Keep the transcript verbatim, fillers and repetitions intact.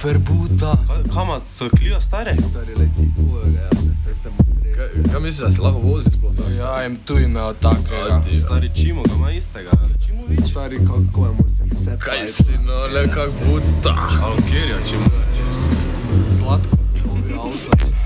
Verbuta. Kamad so Clio stare? Stari leti uvega, ja, sve se mu tresi. Kaj misliš, da se lahko vozi sploh tako? Ja, im tu imeo takega. Adi, ja. Stari Čimo ga ima istega. Stari, kako je mu se vse Kaj si, no, le kak buta. Ali kjer je Čimo? Zlatko, ovi avsa.